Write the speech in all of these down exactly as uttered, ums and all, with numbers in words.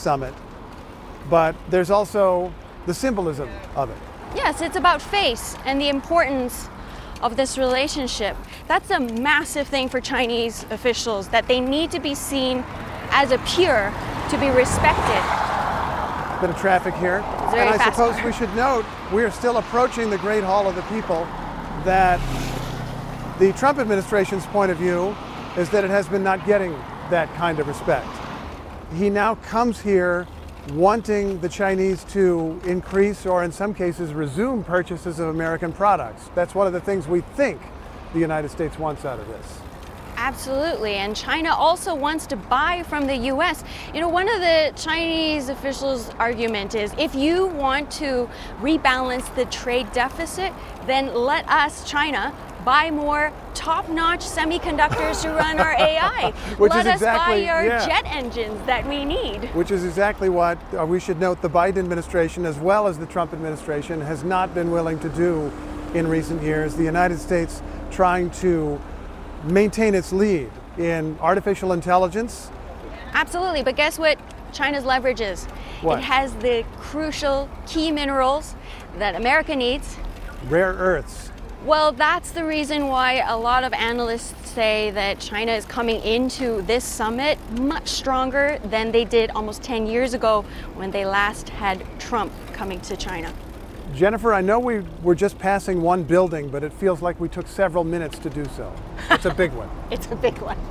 summit, but there's also the symbolism of it. Yes, it's about face and the importance of this relationship. That's a massive thing for Chinese officials, that they need to be seen as a peer to be respected. Bit of traffic here. Very and I fast suppose car. we should note we are still approaching the Great Hall of the People, that the Trump administration's point of view is that it has been not getting that kind of respect. He now comes here wanting the Chinese to increase, or in some cases resume, purchases of American products. That's one of the things we think the United States wants out of this. Absolutely, and China also wants to buy from the U S. You know, one of the Chinese officials' argument is, if you want to rebalance the trade deficit, then let us, China, buy more top-notch semiconductors to run our A I. Which let is us buy exactly, our yeah. jet engines that we need. Which is exactly what uh, we should note the Biden administration, as well as the Trump administration, has not been willing to do in recent years. The United States trying to maintain its lead in artificial intelligence. Absolutely, but guess what China's leverage is? What? It has the crucial key minerals that America needs. Rare earths. Well, that's the reason why a lot of analysts say that China is coming into this summit much stronger than they did almost ten years ago when they last had Trump coming to China. Jennifer, I know we were just passing one building, but it feels like we took several minutes to do so. It's a big one. It's a big one.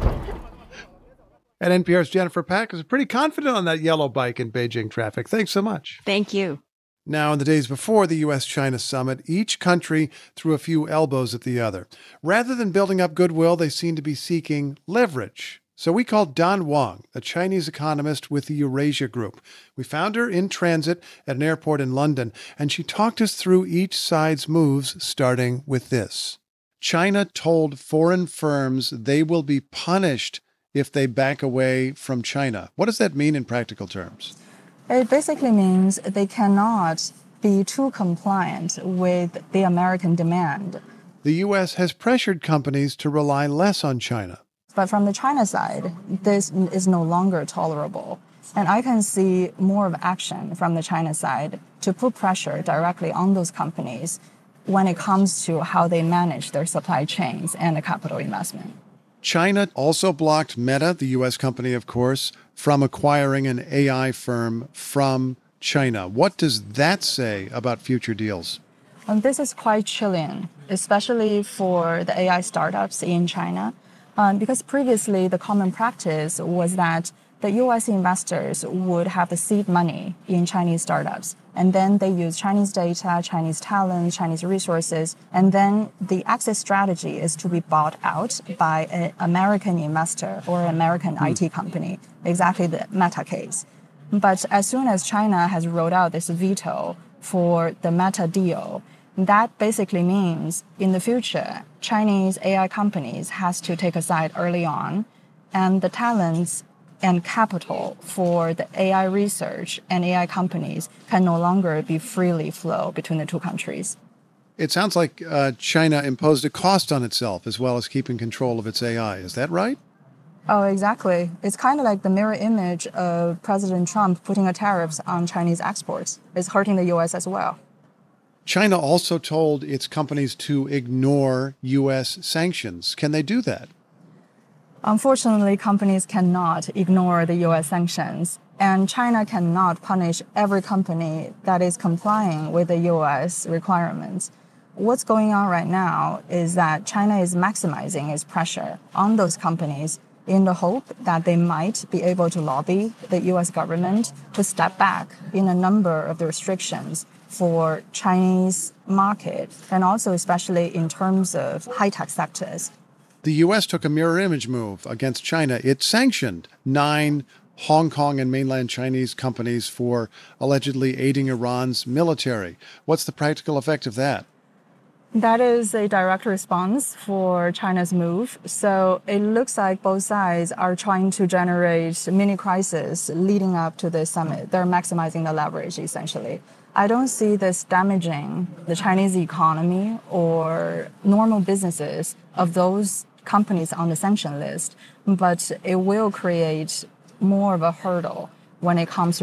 And N P R's Jennifer Pack is pretty confident on that yellow bike in Beijing traffic. Thanks so much. Thank you. Now, in the days before the U S China summit, each country threw a few elbows at the other. Rather than building up goodwill, they seemed to be seeking leverage. So we called Don Wang, a Chinese economist with the Eurasia Group. We found her in transit at an airport in London, and she talked us through each side's moves, starting with this. China told foreign firms they will be punished if they back away from China. What does that mean in practical terms? It basically means they cannot be too compliant with the American demand. The U S has pressured companies to rely less on China. But from the China side, this is no longer tolerable. And I can see more of action from the China side to put pressure directly on those companies when it comes to how they manage their supply chains and the capital investment. China also blocked Meta, the U S company, of course, from acquiring an A I firm from China. What does that say about future deals? And this is quite chilling, especially for the A I startups in China. Um, because previously the common practice was that the U S investors would have the seed money in Chinese startups, and then they use Chinese data, Chinese talent, Chinese resources, and then the exit strategy is to be bought out by an American investor or an American mm. I T company, exactly the Meta case. But as soon as China has rolled out this veto for the Meta deal, that basically means in the future, Chinese A I companies has to take a side early on, and the talents and capital for the A I research and A I companies can no longer be freely flow between the two countries. It sounds like uh, China imposed a cost on itself as well as keeping control of its A I. Is that right? Oh, exactly. It's kind of like the mirror image of President Trump putting a tariffs on Chinese exports. It's hurting the U S as well. China also told its companies to ignore U S sanctions. Can they do that? Unfortunately, companies cannot ignore the U S sanctions, and China cannot punish every company that is complying with the U S requirements. What's going on right now is that China is maximizing its pressure on those companies in the hope that they might be able to lobby the U S government to step back in a number of the restrictions for Chinese market, and also especially in terms of high-tech sectors. The U S took a mirror image move against China. It sanctioned nine Hong Kong and mainland Chinese companies for allegedly aiding Iran's military. What's the practical effect of that? That is a direct response for China's move. So it looks like both sides are trying to generate mini crisis leading up to the summit. They're maximizing the leverage, essentially. I don't see this damaging the Chinese economy or normal businesses of those companies on the sanction list, but it will create more of a hurdle when it comes to